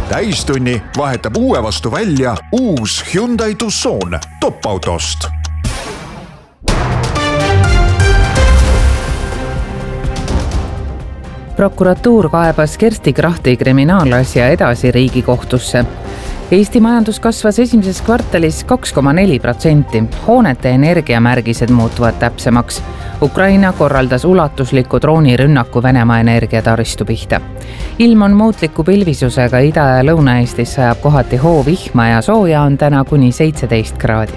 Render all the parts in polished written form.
Täistunni vahetab uue vastu välja uus Hyundai Tucson top-autost. Prokuratuur kaebas Kersti Krachti kriminaalasja edasi Riigikohtusse. Eesti majandus kasvas esimeses kvartalis 2,4%. Hoonete energiamärgised muutuvad täpsemaks. Ukraina korraldas ulatusliku droonirünnaku Venemaa energiataristu pihta. Ilm on muutliku pilvisusega, Ida- ja Lõuna-Eestis sajab kohati hoovihma ja sooja on täna kuni 17 kraadi.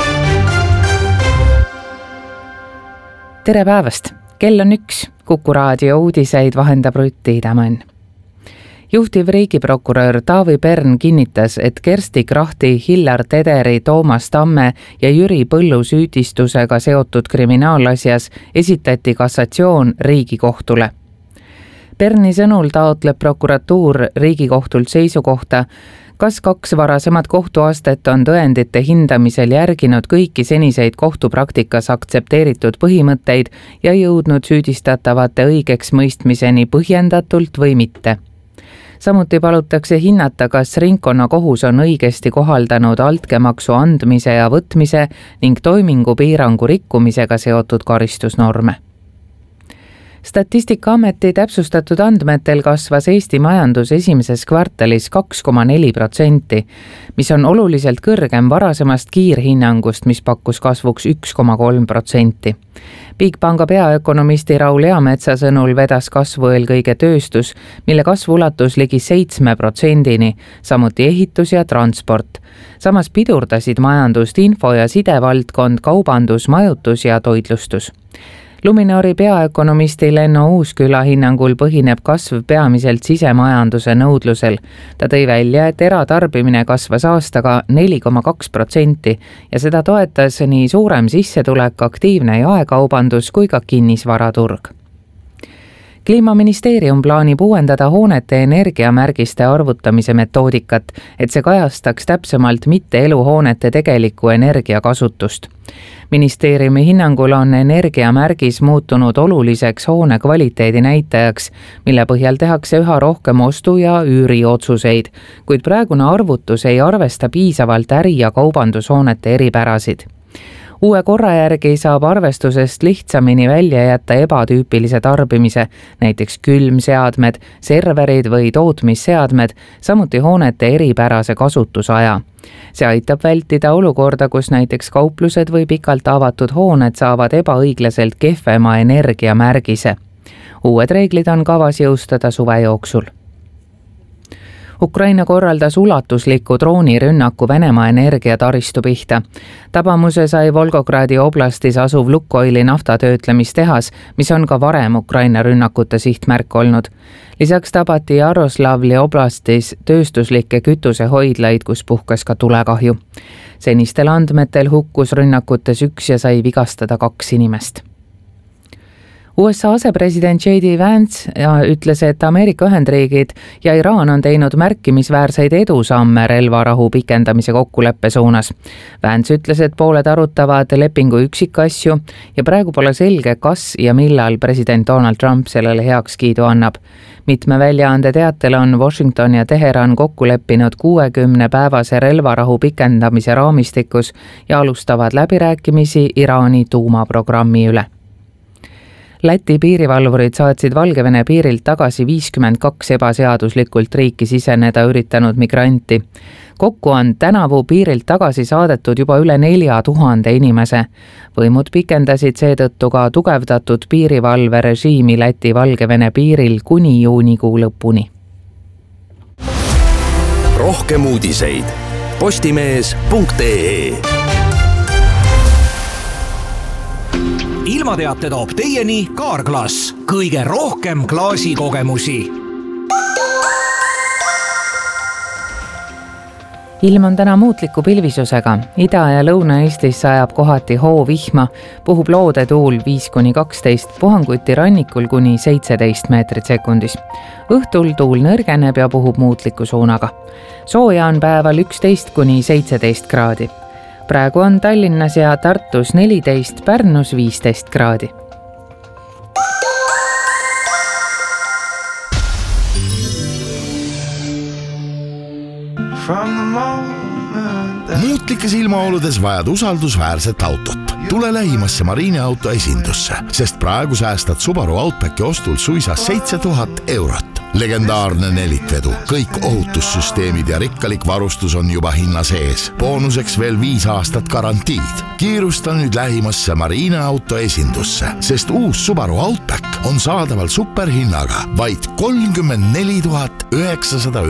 Tere päevast! Kell on 1. Kuku raadio uudiseid vahendab Rutti Idamann. Juhtiv riigiprokurör Taavi Pern kinnitas, et Kersti Krachti, Hillar Tederi, Toomas Tamme ja Jüri Põllu süüdistusega seotud kriminaalasjas esitati kassatsioon Riigikohtule. Perni sõnul taotleb prokuratuur Riigikohtult seisukohta, kas 2 varasemat kohtuastet on tõendite hindamisel järginud kõiki seniseid kohtupraktikas aktsepteeritud põhimõtteid ja jõudnud süüdistatavate õigeks mõistmiseni põhjendatult või mitte. Samuti palutakse hinnata, kas ringkonnakohus on õigesti kohaldanud altkäemaksu andmise ja võtmise ning toimingupiirangu rikkumisega seotud karistusnorme. Statistikaameti täpsustatud andmetel kasvas Eesti majandus esimeses kvartalis 2,4%, mis on oluliselt kõrgem varasemast kiirhinnangust, mis pakkus kasvuks 1,3%. Bigpanga peaökonomisti Raul Eametsa sõnul vedas kasvu eelkõige tööstus, mille kasvu ulatus ligi 7%-ni, samuti ehitus ja transport. Samas pidurdasid majandust info- ja sidevaldkond, kaubandus, majutus ja toitlustus. Luminori peaökonomisti Lenno Uusküla hinnangul põhineb kasv peamiselt sisemajanduse nõudlusel. Ta tõi välja, et eratarbimine kasvas aastaga 4,2% ja seda toetas nii suurem sissetulek, aktiivne jaekaubandus kui ka kinnisvaraturg. Kliimaministeerium plaanib uuendada hoonete energiamärgiste arvutamise metoodikat, et see kajastaks täpsemalt mitte eluhoonete tegelikku energiakasutust. Ministeeriumi hinnangul on energiamärgis muutunud oluliseks hoone kvaliteedi näitajaks, mille põhjal tehakse üha rohkem ostu- ja üüriotsuseid, kuid praegune arvutus ei arvesta piisavalt äri- ja kaubandushoonete eripärasid. Uue korra järgi saab arvestusest lihtsamini välja jätta ebatüüpilise tarbimise, näiteks külmseadmed, serverid või tootmisseadmed, samuti hoonete eripärase kasutusaja. See aitab vältida olukorda, kus näiteks kauplused või pikalt avatud hooned saavad ebaõiglaselt kehvema energiamärgise. Uued reeglid on kavas jõustada suve jooksul. Ukraina korraldas ulatusliku droonirünnaku Venemaa energiataristu pihta. Tabamuse sai Volgogradi oblastis asuv Lukoili naftatöötlemistehas, mis on ka varem Ukraina rünnakute sihtmärk olnud. Lisaks tabati Jaroslavli oblastis tööstuslikke kütusehoidlaid, kus puhkes ka tulekahju. Senistel andmetel hukkus rünnakutes 1 ja sai vigastada 2 inimest. USA asepresident J.D. Vance ütles, et Ameerika Ühendriigid ja Iraan on teinud märkimisväärseid edusamme relvarahu pikendamise kokkuleppe suunas. Vance ütles, et pooled arutavad lepingu üksikasju ja praegu pole selge, kas ja millal president Donald Trump sellele heakskiidu annab. Mitme väljaande teatel on Washington ja Teheran kokku leppinud 60-päevase relvarahu pikendamise raamistikus ja alustavad läbirääkimisi Iraani tuumaprogrammi üle. Läti piirivalvurid saatsid Valgevene piirilt tagasi 52 ebaseaduslikult riiki siseneda üritanud migranti. Kokku on tänavu piirilt tagasi saadetud juba üle 4000 inimese. Võimud pikendasid seetõttu ka tugevdatud piirivalverežiimi Läti-Valgevene piiril kuni juunikuu lõpuni. Rohkem uudiseid postimees.ee. Ilmateate toob teieni Kaarglass. Kõige rohkem klaasikogemusi. Ilm on täna muutliku pilvisusega. Ida- ja Lõuna-Eestis sajab kohati hoovihma, puhub loodetuul 5-12, puhanguti rannikul kuni 17 meetrit sekundis. Õhtul tuul nõrgeneb ja puhub muutliku suunaga. Sooja on päeval 11-17 kraadi. Praegu on Tallinnas ja Tartus 14, Pärnus 15 kraadi. Muutlikes ilmaoludes vajad usaldusväärset autot. Tule lähimasse Marine auto esindusse, sest praegu säästad Subaru Outbacki ostul suisa 7000 eurot. Legendaarne nelikvedu, kõik ohutussüsteemid ja rikkalik varustus on juba hinna sees. Boonuseks veel 5 aastat garantiid. Kiirusta nüüd lähimasse Marine auto esindusse, sest uus Subaru Outback on saadaval superhinnaga vaid 34 999